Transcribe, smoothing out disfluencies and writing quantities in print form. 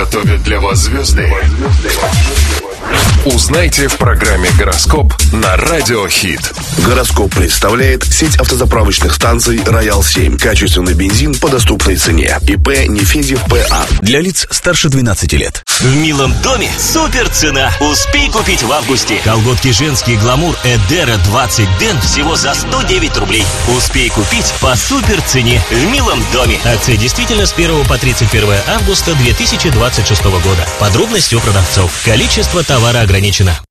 готовят для вас звезды? Узнайте в программе «Гороскоп» на Радио Хит. Гороскоп представляет сеть автозаправочных станций «Роял-7». Качественный бензин по доступной цене. ИП Нефедев П.А. Для лиц старше 12 лет. В милом доме супер цена. Успей купить в августе. Колготки женские «Гламур» Эдера 20 Ден всего за 109 рублей. Успей купить по супер цене в милом доме. Акция действительно с 1 по 31 августа 2026 года. Подробности у продавцов. Количество товара ограничено.